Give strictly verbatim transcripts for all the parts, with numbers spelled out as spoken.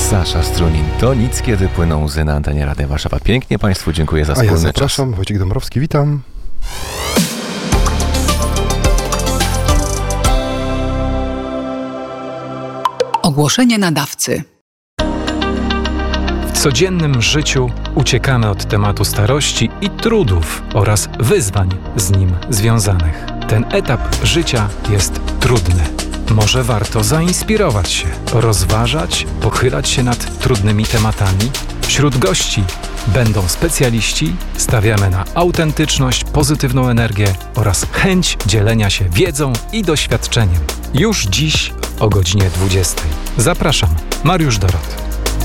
Sasza Strunin. To nic, kiedy płyną łzy na antenie Radia Warszawa. Pięknie Państwu dziękuję za wspólny czas. A ja czas. zapraszam, Wojciech Dąbrowski, witam. Ogłoszenie nadawcy. W codziennym życiu uciekamy od tematu starości i trudów oraz wyzwań z nim związanych. Ten etap życia jest trudny. Może warto zainspirować się, rozważać, pochylać się nad trudnymi tematami? Wśród gości będą specjaliści, stawiamy na autentyczność, pozytywną energię oraz chęć dzielenia się wiedzą i doświadczeniem. Już dziś o godzinie dwudziestej. Zapraszam, Mariusz Dorot.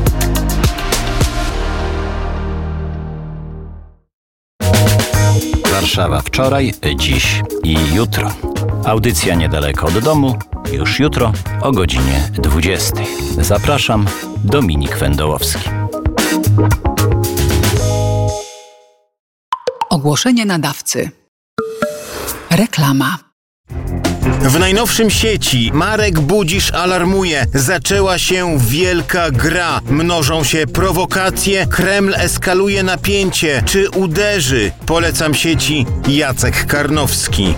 Warszawa wczoraj, dziś i jutro. Audycja niedaleko od domu, już jutro o godzinie dwudziestej. Zapraszam, Dominik Wędołowski. Ogłoszenie nadawcy. Reklama. W najnowszym sieci Marek Budzisz alarmuje. Zaczęła się wielka gra. Mnożą się prowokacje, Kreml eskaluje napięcie. Czy uderzy? Polecam sieci Jacek Karnowski.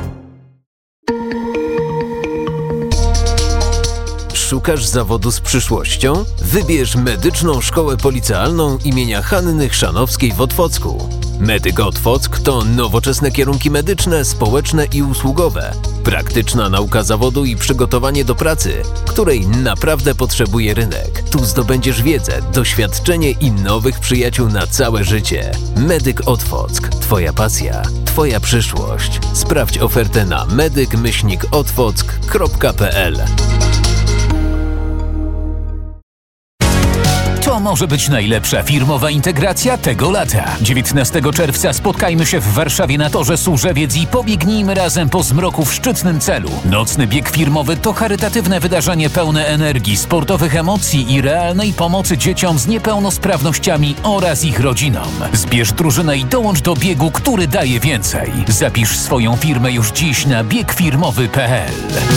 Szukasz zawodu z przyszłością? Wybierz Medyczną Szkołę Policealną imienia Hanny Chrzanowskiej w Otwocku. Medyk Otwock to nowoczesne kierunki medyczne, społeczne i usługowe. Praktyczna nauka zawodu i przygotowanie do pracy, której naprawdę potrzebuje rynek. Tu zdobędziesz wiedzę, doświadczenie i nowych przyjaciół na całe życie. Medyk Otwock. Twoja pasja, Twoja przyszłość. Sprawdź ofertę na medyk myślnik otwock kropka p l. To może być najlepsza firmowa integracja tego lata. dziewiętnastego czerwca spotkajmy się w Warszawie na Torze Służewiec i pobiegnijmy razem po zmroku w szczytnym celu. Nocny bieg firmowy to charytatywne wydarzenie pełne energii, sportowych emocji i realnej pomocy dzieciom z niepełnosprawnościami oraz ich rodzinom. Zbierz drużynę i dołącz do biegu, który daje więcej. Zapisz swoją firmę już dziś na bieg firmowy kropka p l.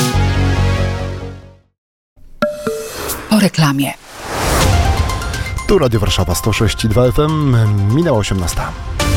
Po reklamie. Tu Radio Warszawa sto sześć i dwa F M, minęła osiemnasta.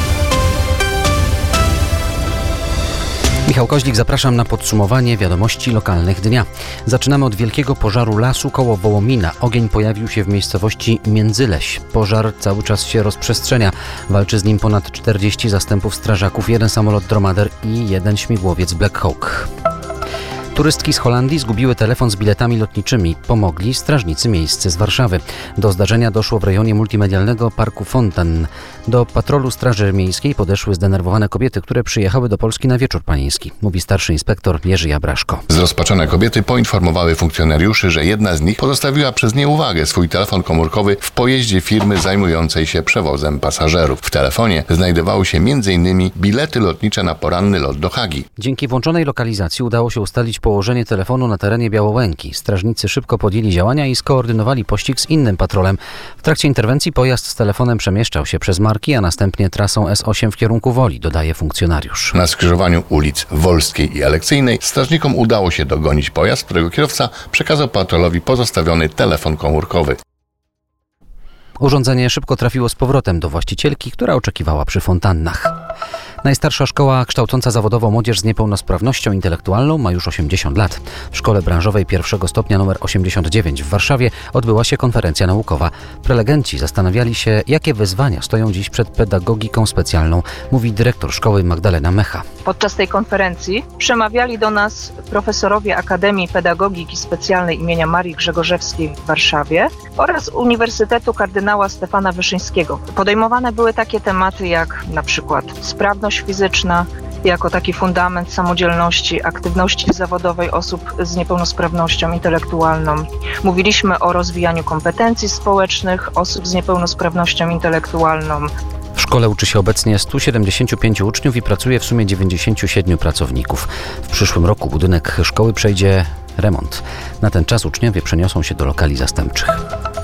Michał Koźlik, zapraszam na podsumowanie wiadomości lokalnych dnia. Zaczynamy od wielkiego pożaru lasu koło Wołomina. Ogień pojawił się w miejscowości Międzyleś. Pożar cały czas się rozprzestrzenia. Walczy z nim ponad czterdzieści zastępów strażaków, jeden samolot Dromader i jeden śmigłowiec Black Hawk. Turystki z Holandii zgubiły telefon z biletami lotniczymi. Pomogli strażnicy miejscy z Warszawy. Do zdarzenia doszło w rejonie multimedialnego Parku Fonten. Do patrolu Straży Miejskiej podeszły zdenerwowane kobiety, które przyjechały do Polski na wieczór panieński, mówi starszy inspektor Jerzy Jabraszko. Zrozpaczone kobiety poinformowały funkcjonariuszy, że jedna z nich pozostawiła przez nieuwagę swój telefon komórkowy w pojeździe firmy zajmującej się przewozem pasażerów. W telefonie znajdowały się między innymi bilety lotnicze na poranny lot do Hagi. Dzięki włączonej lokalizacji udało się ustalić położenie telefonu na terenie Białołęki. Strażnicy szybko podjęli działania i skoordynowali pościg z innym patrolem. W trakcie interwencji pojazd z telefonem przemieszczał się przez Marki, a następnie trasą S osiem w kierunku Woli, dodaje funkcjonariusz. Na skrzyżowaniu ulic Wolskiej i Elekcyjnej strażnikom udało się dogonić pojazd, którego kierowca przekazał patrolowi pozostawiony telefon komórkowy. Urządzenie szybko trafiło z powrotem do właścicielki, która oczekiwała przy fontannach. Najstarsza szkoła kształcąca zawodowo młodzież z niepełnosprawnością intelektualną ma już osiemdziesiąt lat. W Szkole Branżowej pierwszego stopnia nr osiemdziesiąt dziewięć w Warszawie odbyła się konferencja naukowa. Prelegenci zastanawiali się, jakie wyzwania stoją dziś przed pedagogiką specjalną, mówi dyrektor szkoły Magdalena Mecha. Podczas tej konferencji przemawiali do nas profesorowie Akademii Pedagogiki Specjalnej imienia Marii Grzegorzewskiej w Warszawie oraz Uniwersytetu Kardynała Stefana Wyszyńskiego. Podejmowane były takie tematy jak na przykład sprawność fizyczna, jako taki fundament samodzielności, aktywności zawodowej osób z niepełnosprawnością intelektualną. Mówiliśmy o rozwijaniu kompetencji społecznych osób z niepełnosprawnością intelektualną. W szkole uczy się obecnie stu siedemdziesięciu pięciu uczniów i pracuje w sumie dziewięćdziesięciu siedmiu pracowników. W przyszłym roku budynek szkoły przejdzie remont. Na ten czas uczniowie przeniosą się do lokali zastępczych.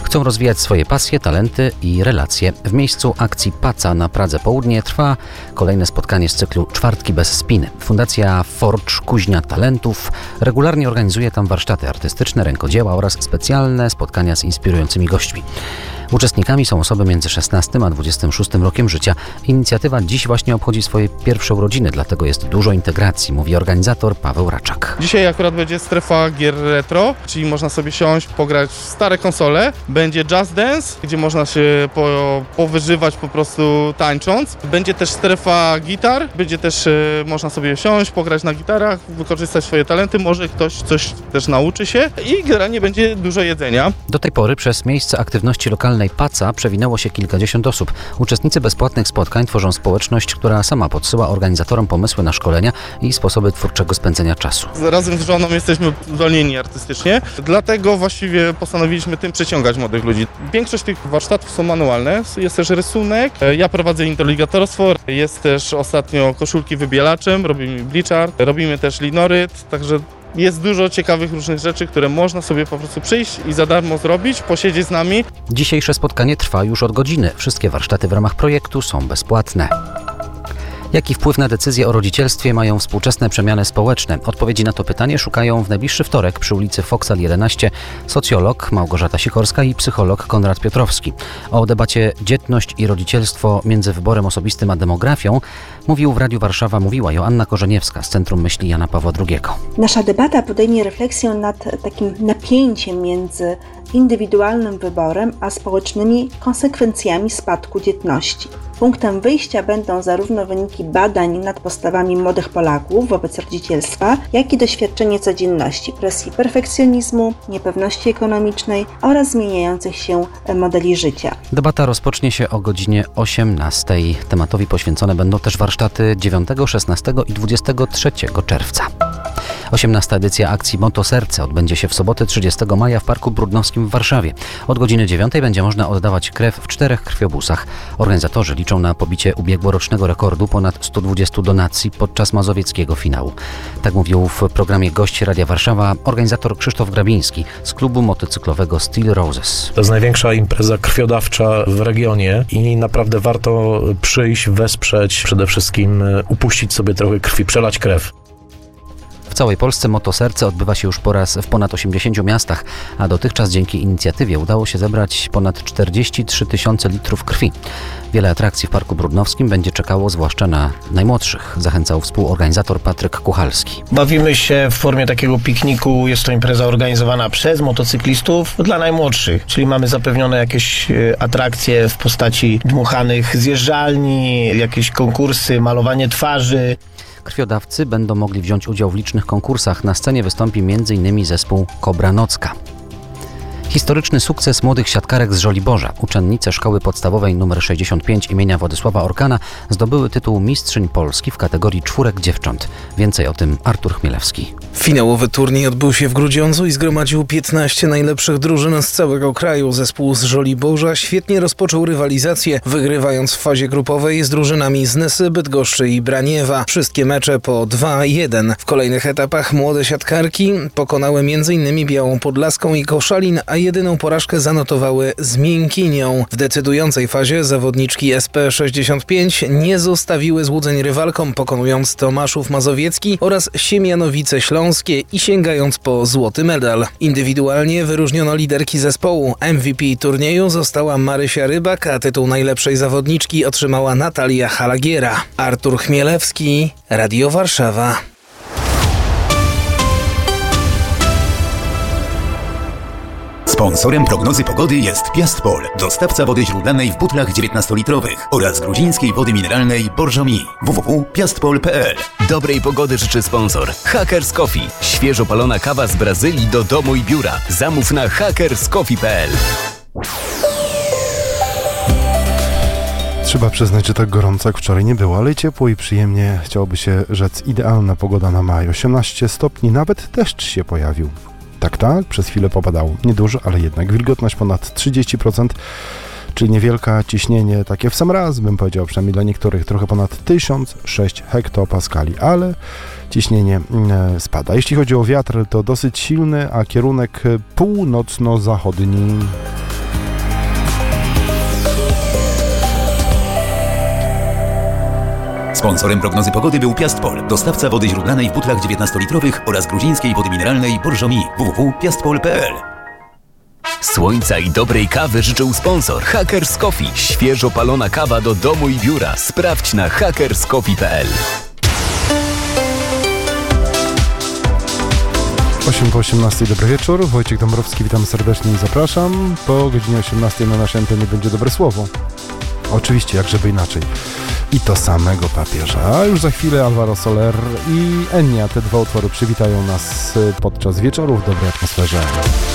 Chcą rozwijać swoje pasje, talenty i relacje. W miejscu akcji Paca na Pradze Południe trwa kolejne spotkanie z cyklu Czwartki bez spiny. Fundacja Forge Kuźnia Talentów regularnie organizuje tam warsztaty artystyczne, rękodzieła oraz specjalne spotkania z inspirującymi gośćmi. Uczestnikami są osoby między szesnastym a dwudziestym szóstym rokiem życia. Inicjatywa dziś właśnie obchodzi swoje pierwsze urodziny, dlatego jest dużo integracji, mówi organizator Paweł Raczak. Dzisiaj akurat będzie strefa gier retro, czyli można sobie siąść, pograć w stare konsole. Będzie Just Dance, gdzie można się po, powyżywać po prostu tańcząc. Będzie też strefa gitar, będzie też e, można sobie siąść, pograć na gitarach, wykorzystać swoje talenty, może ktoś coś też nauczy się i generalnie będzie dużo jedzenia. Do tej pory przez miejsce aktywności lokalnej Paca przewinęło się kilkadziesiąt osób. Uczestnicy bezpłatnych spotkań tworzą społeczność, która sama podsyła organizatorom pomysły na szkolenia i sposoby twórczego spędzenia czasu. Razem z żoną jesteśmy uzdolnieni artystycznie, dlatego właściwie postanowiliśmy tym przyciągać młodych ludzi. Większość tych warsztatów są manualne, jest też rysunek, ja prowadzę interligatorstwo, jest też ostatnio koszulki wybielaczem, robimy bleachart, robimy też linoryt, także jest dużo ciekawych różnych rzeczy, które można sobie po prostu przyjść i za darmo zrobić, posiedzieć z nami. Dzisiejsze spotkanie trwa już od godziny. Wszystkie warsztaty w ramach projektu są bezpłatne. Jaki wpływ na decyzje o rodzicielstwie mają współczesne przemiany społeczne? Odpowiedzi na to pytanie szukają w najbliższy wtorek przy ulicy Foksal jedenaście socjolog Małgorzata Sikorska i psycholog Konrad Piotrowski. O debacie dzietność i rodzicielstwo między wyborem osobistym a demografią mówił w Radiu Warszawa, mówiła Joanna Korzeniewska z Centrum Myśli Jana Pawła drugiego. Nasza debata podejmie refleksję nad takim napięciem między indywidualnym wyborem a społecznymi konsekwencjami spadku dzietności. Punktem wyjścia będą zarówno wyniki badań nad postawami młodych Polaków wobec rodzicielstwa, jak i doświadczenie codzienności, presji perfekcjonizmu, niepewności ekonomicznej oraz zmieniających się modeli życia. Debata rozpocznie się o godzinie osiemnastej. Tematowi poświęcone będą też warsztaty dziewiątego, szesnastego i dwudziestego trzeciego czerwca. osiemnasta edycja akcji Motoserce odbędzie się w sobotę trzydziestego maja w Parku Brudnowskim w Warszawie. Od godziny dziewiątej będzie można oddawać krew w czterech krwiobusach. Organizatorzy liczą na pobicie ubiegłorocznego rekordu ponad sto dwudziestu donacji podczas mazowieckiego finału. Tak mówił w programie gość Radia Warszawa organizator Krzysztof Grabiński z klubu motocyklowego Steel Roses. To jest największa impreza krwiodawcza w regionie i naprawdę warto przyjść, wesprzeć, przede wszystkim upuścić sobie trochę krwi, przelać krew. W całej Polsce Motoserce odbywa się już po raz w ponad osiemdziesięciu miastach, a dotychczas dzięki inicjatywie udało się zebrać ponad czterdzieści trzy tysiące litrów krwi. Wiele atrakcji w Parku Brudnowskim będzie czekało zwłaszcza na najmłodszych, zachęcał współorganizator Patryk Kuchalski. Bawimy się w formie takiego pikniku, jest to impreza organizowana przez motocyklistów dla najmłodszych, czyli mamy zapewnione jakieś atrakcje w postaci dmuchanych zjeżdżalni, jakieś konkursy, malowanie twarzy. Krwiodawcy będą mogli wziąć udział w licznych konkursach. Na scenie wystąpi między innymi zespół Kobra Nocka. Historyczny sukces młodych siatkarek z Żoliborza. Uczennice szkoły podstawowej nr sześćdziesiąt pięć imienia Władysława Orkana zdobyły tytuł Mistrzyń Polski w kategorii czwórek dziewcząt. Więcej o tym Artur Chmielewski. Finałowy turniej odbył się w Grudziądzu i zgromadził piętnaście najlepszych drużyn z całego kraju. Zespół z Żoliborza świetnie rozpoczął rywalizację, wygrywając w fazie grupowej z drużynami z Nysy, Bydgoszczy i Braniewa. Wszystkie mecze po dwa jeden. W kolejnych etapach młode siatkarki pokonały m.in. Białą Podlaską i Koszalin, a jedyną porażkę zanotowały z Miękinią. W decydującej fazie zawodniczki S P sześćdziesiąt pięć nie zostawiły złudzeń rywalkom, pokonując Tomaszów Mazowiecki oraz Siemianowice Śląskie i sięgając po złoty medal. Indywidualnie wyróżniono liderki zespołu. M V P turnieju została Marysia Rybak, a tytuł najlepszej zawodniczki otrzymała Natalia Halagiera. Artur Chmielewski, Radio Warszawa. Sponsorem prognozy pogody jest Piastpol, dostawca wody źródlanej w butlach dziewiętnastolitrowych oraz gruzińskiej wody mineralnej Borżomi. w w w kropka piastpol kropka p l. Dobrej pogody życzy sponsor Hackers Coffee. Świeżo palona kawa z Brazylii do domu i biura. Zamów na hackers coffee kropka p l. Trzeba przyznać, że tak gorąco jak wczoraj nie było, ale ciepło i przyjemnie. Chciałoby się rzec idealna pogoda na maj. osiemnaście stopni, nawet deszcz się pojawił. Tak, tak, przez chwilę popadało. Niedużo, ale jednak. Wilgotność ponad trzydzieści procent, czyli niewielka, ciśnienie takie w sam raz, bym powiedział, przynajmniej dla niektórych, trochę ponad tysiąc sześć hektopaskali, ale ciśnienie e, spada. Jeśli chodzi o wiatr, to dosyć silny, a kierunek północno-zachodni. Sponsorem prognozy pogody był Piastpol, dostawca wody źródlanej w butlach dziewiętnastolitrowych oraz gruzińskiej wody mineralnej Borżomi. w w w kropka piastpol kropka p l. Słońca i dobrej kawy życzył sponsor Hackers Coffee. Świeżo palona kawa do domu i biura. Sprawdź na hackers coffee kropka p l. osiem po osiemnastej, dobry wieczór. Wojciech Dąbrowski, witam serdecznie i zapraszam. Po godzinie osiemnastej na naszej antenie będzie dobre słowo. Oczywiście, jak żeby inaczej. I to samego papieża. A już za chwilę Alvaro Soler i Enya, te dwa utwory przywitają nas podczas wieczoru w dobrej atmosferze.